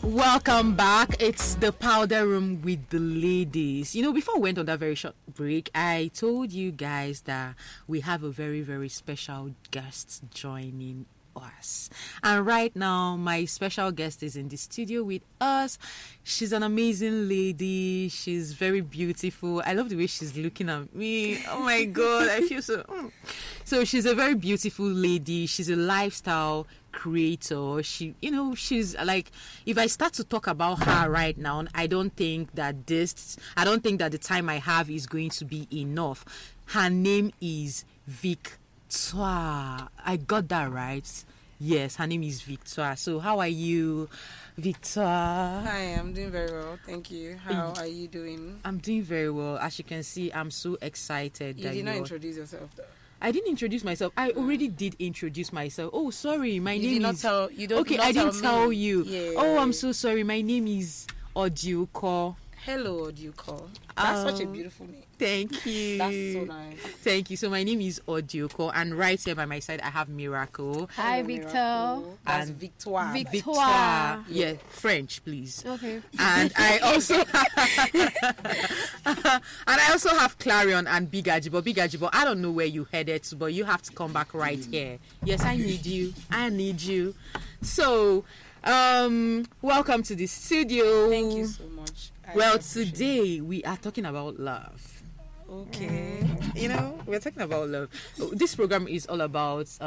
Welcome back. It's the powder room with the ladies. You know, before we went on that very short break, I told you guys that we have a very, very special guest joining us. And right now, my special guest is in the studio with us. She's an amazing lady. She's very beautiful. I love the way she's looking at me. Oh my God, I feel so... So she's a very beautiful lady. She's a lifestyle creator. She's like, if I start to talk about her right now, I don't think that the time I have is going to be enough. Her name is Victoire. I got that right? Yes, her name is Victoire. So how are you, Victoire? Hi, I'm doing very well. Thank you. How are you doing? I'm doing very well. As you can see, I'm so excited. You did not introduce yourself though. I didn't introduce myself. I already did introduce myself. Oh, sorry. My name is... Okay, I didn't tell you. Yeah. Oh, I'm so sorry. My name is Odiuko. Hello, Odiuko. That's such a beautiful name. Thank you. That's so nice. Thank you. So my name is Odiuko, and right here by my side I have Miracle. Hi, Victor. That's And Victoire. Victoire. Yeah, French, please. Okay. And I also have Clarion and Big Ajibo. Big Ajibo, I don't know where you headed to, but you have to come back right here. Yes, I need you. I need you. So, welcome to the studio. Thank you so much. Today we are talking about love. Okay. We're talking about love. This program is all about